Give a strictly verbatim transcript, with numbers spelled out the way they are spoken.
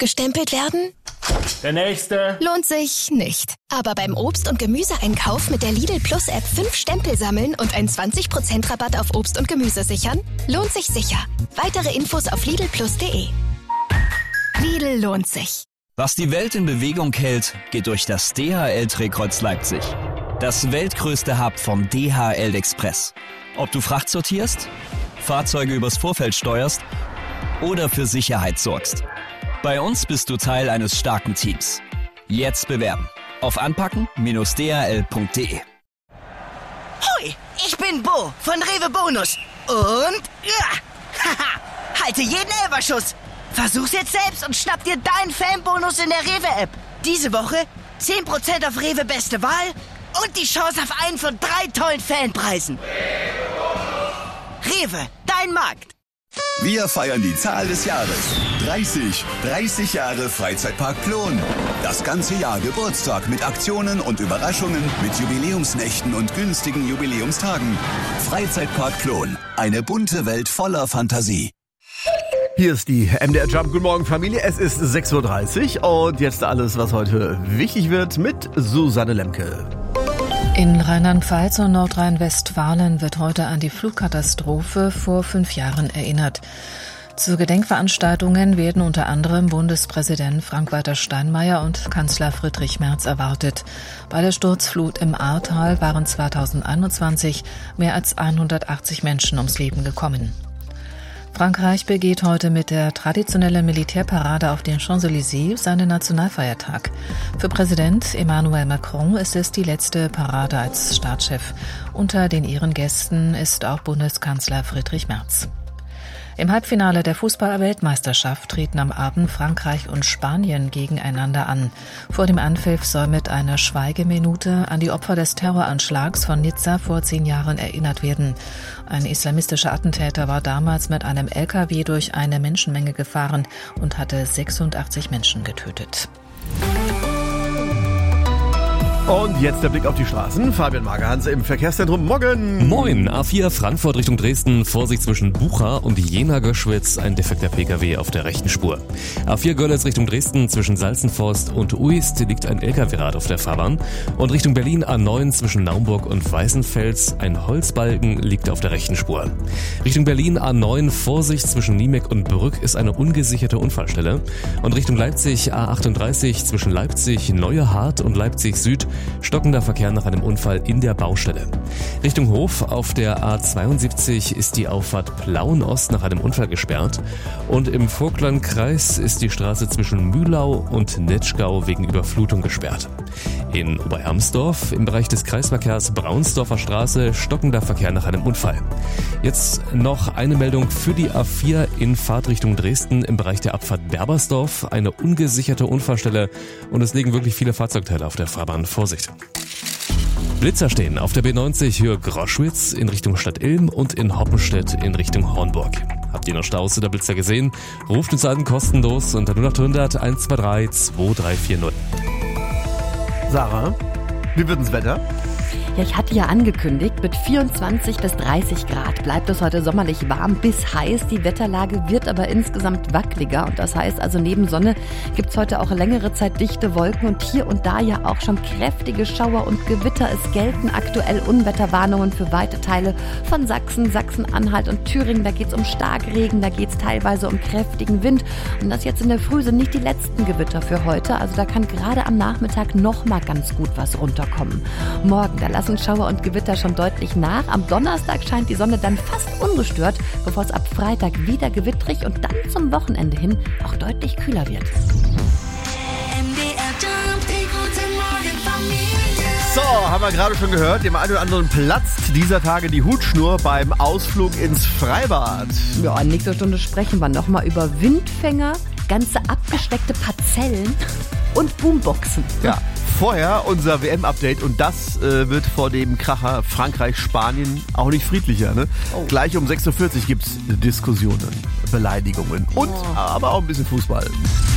abgestempelt werden? Der nächste. Lohnt sich nicht. Aber beim Obst- und Gemüseeinkauf mit der Lidl Plus App fünf Stempel sammeln und einen zwanzig Prozent Rabatt auf Obst und Gemüse sichern? Lohnt sich sicher. Weitere Infos auf lidl plus punkt de. Lidl lohnt sich. Was die Welt in Bewegung hält, geht durch das D H L-Drehkreuz Leipzig. Das weltgrößte Hub vom D H L Express. Ob du Fracht sortierst, Fahrzeuge übers Vorfeld steuerst oder für Sicherheit sorgst. Bei uns bist du Teil eines starken Teams. Jetzt bewerben auf anpacken Bindestrich d h l punkt de. Hoi, ich bin Bo von Rewe Bonus. Und ja, haha, halte jeden Elferschuss. Versuch's jetzt selbst und schnapp dir deinen Fanbonus in der Rewe-App. Diese Woche zehn Prozent auf Rewe Beste Wahl und die Chance auf einen von drei tollen Fanpreisen. Rewe, dein Markt. Wir feiern die Zahl des Jahres. dreißig. dreißig Jahre Freizeitpark Plon. Das ganze Jahr Geburtstag mit Aktionen und Überraschungen, mit Jubiläumsnächten und günstigen Jubiläumstagen. Freizeitpark Plon. Eine bunte Welt voller Fantasie. Hier ist die M D R Jump. Guten Morgen, Familie. Es ist sechs Uhr dreißig und jetzt alles, was heute wichtig wird, mit Susanne Lemke. In Rheinland-Pfalz und Nordrhein-Westfalen wird heute an die Flugkatastrophe vor fünf Jahren erinnert. Zu Gedenkveranstaltungen werden unter anderem Bundespräsident Frank-Walter Steinmeier und Kanzler Friedrich Merz erwartet. Bei der Sturzflut im Ahrtal waren zweitausendeinundzwanzig mehr als hundertachtzig Menschen ums Leben gekommen. Frankreich begeht heute mit der traditionellen Militärparade auf den Champs-Élysées seinen Nationalfeiertag. Für Präsident Emmanuel Macron ist es die letzte Parade als Staatschef. Unter den Ehrengästen ist auch Bundeskanzler Friedrich Merz. Im Halbfinale der Fußball-Weltmeisterschaft treten am Abend Frankreich und Spanien gegeneinander an. Vor dem Anpfiff soll mit einer Schweigeminute an die Opfer des Terroranschlags von Nizza vor zehn Jahren erinnert werden. Ein islamistischer Attentäter war damals mit einem L K W durch eine Menschenmenge gefahren und hatte sechsundachtzig Menschen getötet. Und jetzt der Blick auf die Straßen. Fabian Magerhans im Verkehrszentrum. Morgen. Moin. A vier Frankfurt Richtung Dresden. Vorsicht zwischen Bucha und Jena-Göschwitz. Ein defekter P K W auf der rechten Spur. A vier Görlitz Richtung Dresden. Zwischen Salzenforst und Uist liegt ein L K W-Rad auf der Fahrbahn. Und Richtung Berlin A neun zwischen Naumburg und Weißenfels. Ein Holzbalken liegt auf der rechten Spur. Richtung Berlin A neun. Vorsicht zwischen Niemek und Brück ist eine ungesicherte Unfallstelle. Und Richtung Leipzig A achtunddreißig zwischen Leipzig Neue Hart und Leipzig Süd. Stockender Verkehr nach einem Unfall in der Baustelle. Richtung Hof auf der A zweiundsiebzig ist die Auffahrt Plauen-Ost nach einem Unfall gesperrt. Und im Vogtlandkreis ist die Straße zwischen Mühlau und Netschgau wegen Überflutung gesperrt. In Oberhermsdorf im Bereich des Kreisverkehrs Braunsdorfer Straße stockender Verkehr nach einem Unfall. Jetzt noch eine Meldung für die A vier in Fahrtrichtung Dresden im Bereich der Abfahrt Berbersdorf. Eine ungesicherte Unfallstelle und es liegen wirklich viele Fahrzeugteile auf der Fahrbahn. Vorsicht. Blitzer stehen auf der B neunzig Höhe Groschwitz in Richtung Stadt Ilm und in Hoppenstedt in Richtung Hornburg. Habt ihr noch Staus oder Blitzer gesehen? Ruft uns an kostenlos unter null acht hundert eins zwei drei zwei drei vier null. Sarah, wie wird das Wetter? Ja, ich hatte ja angekündigt, mit vierundzwanzig bis dreißig Grad bleibt es heute sommerlich warm bis heiß. Die Wetterlage wird aber insgesamt wackeliger und das heißt also neben Sonne gibt's heute auch längere Zeit dichte Wolken und hier und da ja auch schon kräftige Schauer und Gewitter. Es gelten aktuell Unwetterwarnungen für weite Teile von Sachsen, Sachsen-Anhalt und Thüringen. Da geht's um Starkregen, da geht's teilweise um kräftigen Wind und das jetzt in der Früh sind nicht die letzten Gewitter für heute. Also da kann gerade am Nachmittag noch mal ganz gut was runterkommen. Morgen, da lassen Schauer und Gewitter schon deutlich nach. Am Donnerstag scheint die Sonne dann fast ungestört, bevor es ab Freitag wieder gewittrig und dann zum Wochenende hin auch deutlich kühler wird. So, haben wir gerade schon gehört, dem einen oder anderen platzt dieser Tage die Hutschnur beim Ausflug ins Freibad. Ja, nächste Stunde sprechen wir nochmal über Windfänger, ganze abgesteckte Parzellen und Boomboxen. Ja. Vorher unser W M-Update und das äh, wird vor dem Kracher Frankreich-Spanien auch nicht friedlicher. Ne? Oh. Gleich um sechs Uhr vierzig gibt's Diskussionen, Beleidigungen und oh. aber auch ein bisschen Fußball.